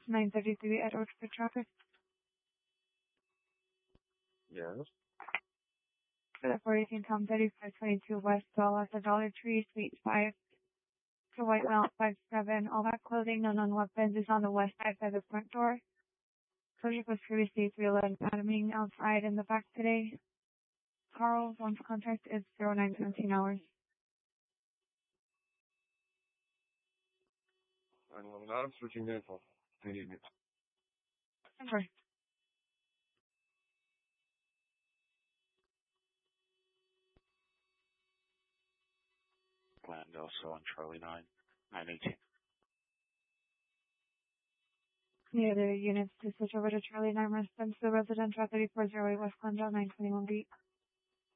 933 at Oxford traffic. Yes. For the 418 Tom 3522 West Dulles at the Dollar Tree, Suite 5. To White Mount 57. All that clothing, none on weapons, is on the west side by the front door. Subject was previously 311 Adaming outside in the back today. Carl, one's contact is 0917 hours. 911 Adam, switching to info. They need me. Number. Land also on Charlie 9, 918. The other units to switch over to Charlie 9 residence, the residential 3408 West Glendale 921 beat.